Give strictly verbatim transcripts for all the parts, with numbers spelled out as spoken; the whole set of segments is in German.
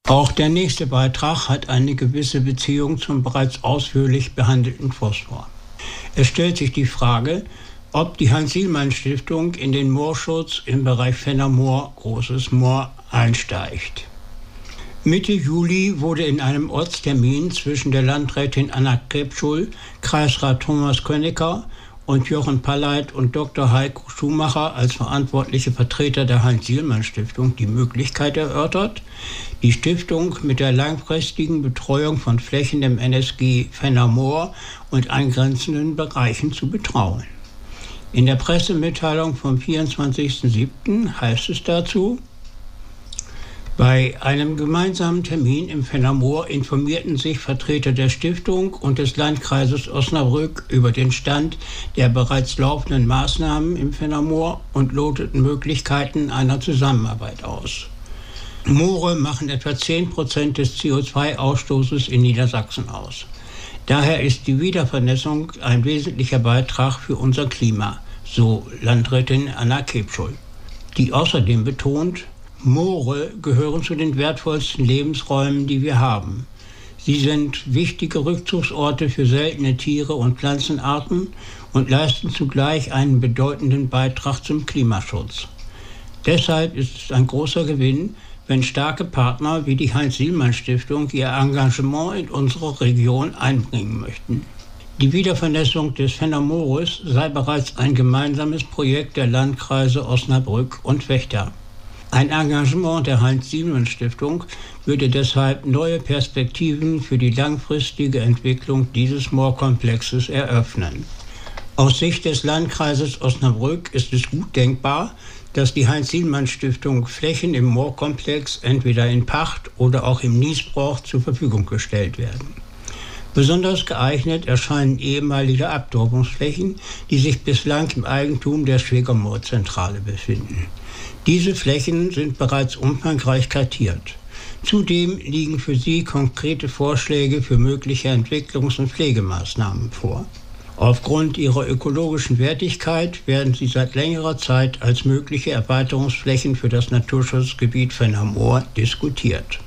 Auch der nächste Beitrag hat eine gewisse Beziehung zum bereits ausführlich behandelten Phosphor. Es stellt sich die Frage, ob die Heinz-Sielmann-Stiftung in den Moorschutz im Bereich Fennermoor, Großes Moor, einsteigt. Mitte Juli wurde in einem Ortstermin zwischen der Landrätin Anna Krebschul, Kreisrat Thomas Könnecker und Jochen Palleit und Doktor Heiko Schumacher als verantwortliche Vertreter der Heinz-Sielmann-Stiftung die Möglichkeit erörtert, die Stiftung mit der langfristigen Betreuung von Flächen im N S G Fennermoor und angrenzenden Bereichen zu betrauen. In der Pressemitteilung vom vierundzwanzigsten siebten heißt es dazu: Bei einem gemeinsamen Termin im Fennermoor informierten sich Vertreter der Stiftung und des Landkreises Osnabrück über den Stand der bereits laufenden Maßnahmen im Fennermoor und loteten Möglichkeiten einer Zusammenarbeit aus. Moore machen etwa zehn Prozent des C O zwei Ausstoßes in Niedersachsen aus. Daher ist die Wiedervernässung ein wesentlicher Beitrag für unser Klima, so Landrätin Anna Krebschul, die außerdem betont, Moore gehören zu den wertvollsten Lebensräumen, die wir haben. Sie sind wichtige Rückzugsorte für seltene Tiere und Pflanzenarten und leisten zugleich einen bedeutenden Beitrag zum Klimaschutz. Deshalb ist es ein großer Gewinn, wenn starke Partner wie die Heinz-Sielmann-Stiftung ihr Engagement in unsere Region einbringen möchten. Die Wiedervernässung des Fennermoores sei bereits ein gemeinsames Projekt der Landkreise Osnabrück und Vechta. Ein Engagement der Heinz-Sielmann-Stiftung würde deshalb neue Perspektiven für die langfristige Entwicklung dieses Moorkomplexes eröffnen. Aus Sicht des Landkreises Osnabrück ist es gut denkbar, dass die Heinz-Sielmann-Stiftung Flächen im Moorkomplex entweder in Pacht oder auch im Niesbrauch zur Verfügung gestellt werden. Besonders geeignet erscheinen ehemalige Abtreibungsflächen, die sich bislang im Eigentum der Schwiegermoorzentrale befinden. Diese Flächen sind bereits umfangreich kartiert. Zudem liegen für sie konkrete Vorschläge für mögliche Entwicklungs- und Pflegemaßnahmen vor. Aufgrund ihrer ökologischen Wertigkeit werden sie seit längerer Zeit als mögliche Erweiterungsflächen für das Naturschutzgebiet Fennermoor diskutiert.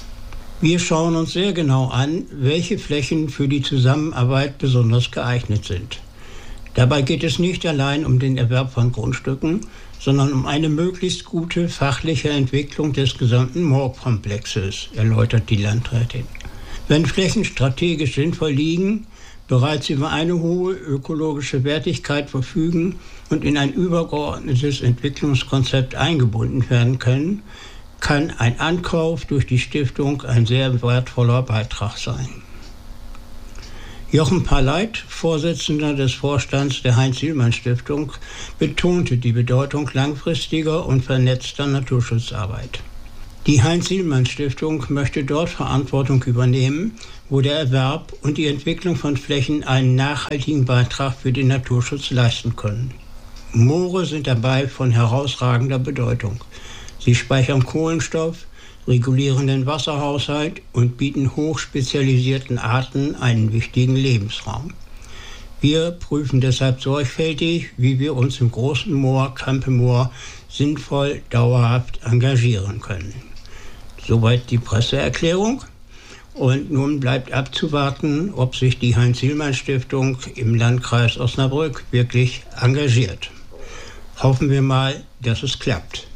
Wir schauen uns sehr genau an, welche Flächen für die Zusammenarbeit besonders geeignet sind. Dabei geht es nicht allein um den Erwerb von Grundstücken, sondern um eine möglichst gute fachliche Entwicklung des gesamten Moorkomplexes, erläutert die Landrätin. Wenn Flächen strategisch sinnvoll liegen, bereits über eine hohe ökologische Wertigkeit verfügen und in ein übergeordnetes Entwicklungskonzept eingebunden werden können, kann ein Ankauf durch die Stiftung ein sehr wertvoller Beitrag sein. Jochen Palleit, Vorsitzender des Vorstands der Heinz-Sielmann-Stiftung, betonte die Bedeutung langfristiger und vernetzter Naturschutzarbeit. Die Heinz-Sielmann-Stiftung möchte dort Verantwortung übernehmen, wo der Erwerb und die Entwicklung von Flächen einen nachhaltigen Beitrag für den Naturschutz leisten können. Moore sind dabei von herausragender Bedeutung. Sie speichern Kohlenstoff, regulieren den Wasserhaushalt und bieten hochspezialisierten Arten einen wichtigen Lebensraum. Wir prüfen deshalb sorgfältig, wie wir uns im Großen Moor, Kampemoor, sinnvoll, dauerhaft engagieren können. Soweit die Presseerklärung. Und nun bleibt abzuwarten, ob sich die Heinz-Sielmann-Stiftung im Landkreis Osnabrück wirklich engagiert. Hoffen wir mal, dass es klappt.